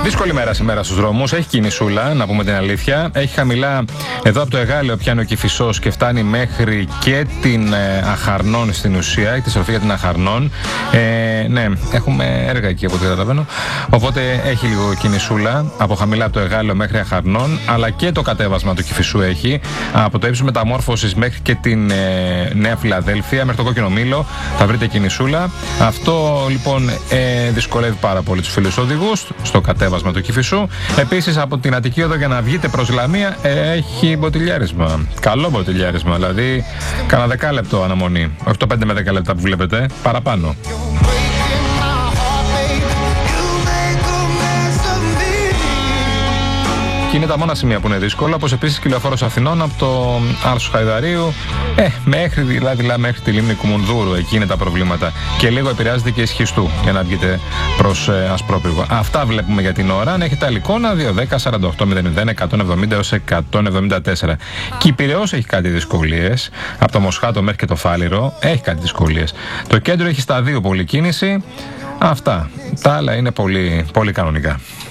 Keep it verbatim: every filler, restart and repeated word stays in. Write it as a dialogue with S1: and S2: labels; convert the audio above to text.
S1: Δύσκολη μέρα σήμερα στους δρόμους. Έχει κινησούλα, να πούμε την αλήθεια. Έχει χαμηλά εδώ από το Εγάλεο πιάνει ο Κηφισός και φτάνει μέχρι και την ε, Αχαρνών στην ουσία, τη στροφή για την Αχαρνών. Ε, ναι, έχουμε έργα εκεί από ό,τι καταλαβαίνω. Οπότε έχει λίγο κινησούλα από χαμηλά από το Εγάλεο μέχρι Αχαρνών, αλλά και το κατέβασμα του Κηφισού έχει. Από το ύψος Μεταμόρφωσης μέχρι και την ε, Νέα Φιλαδέλφια, μέχρι το Κόκκινο Μήλο θα βρείτε κινησούλα. Αυτό λοιπόν ε, δυσκολεύει πάρα πολύ τους φίλους οδηγούς στο κατέβασμα του Κηφισού. Επίσης από την Αττική Οδό για να βγείτε προς Λαμία ε, έχει μποτιλιάρισμα. Καλό μποτιλιάρισμα, δηλαδή κάνα δεκάλεπτο αναμονή. Όχι το πέντε με δέκα λεπτά που βλέπετε, παραπάνω. Και είναι τα μόνα σημεία που είναι δύσκολα, όπως επίσης και λεωφόρος Αθηνών από το Άρσου Χαϊδαρίου ε, μέχρι, δηλαδή, μέχρι τη λίμνη Κουμουνδούρου. Εκεί είναι τα προβλήματα. Και λίγο επηρεάζεται και η Σχιστού για να βγείτε προς ε, Ασπρόπυργο. Αυτά βλέπουμε για την ώρα. Αν έχετε άλλη εικόνα, δύο δέκα σαράντα οκτώ μηδέν μηδέν εκατόν εβδομήντα έως εκατόν εβδομήντα τέσσερα. Και η Πειραιώς έχει κάτι δυσκολίες. Από το Μοσχάτο μέχρι και το Φάληρο έχει κάτι δυσκολίες. Το κέντρο έχει στα δύο πολλή κίνηση. Αυτά. Τα άλλα είναι πολύ, πολύ κανονικά.